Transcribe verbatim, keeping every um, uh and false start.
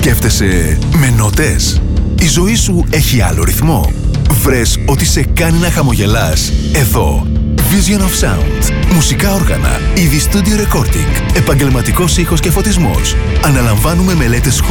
Σκέφτεσαι με νότες? Η ζωή σου έχει άλλο ρυθμό? Βρες ότι σε κάνει να χαμογελάς? Εδώ Vision of Sound. Μουσικά όργανα, είδη studio recording, επαγγελματικός ήχος και φωτισμός. Αναλαμβάνουμε μελέτες